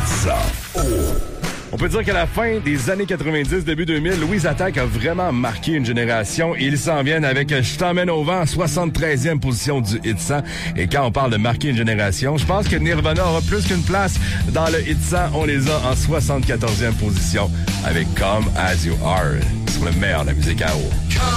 100. On peut dire qu'à la fin des années 90, début 2000, Louise Attaque a vraiment marqué une génération. Ils s'en viennent avec Je t'emmène au vent, 73e position du Hit 100. Et quand on parle de marquer une génération, je pense que Nirvana aura plus qu'une place dans le Hit 100. On les a en 74e position avec Come As You Are sur le meilleur de la musique à eau.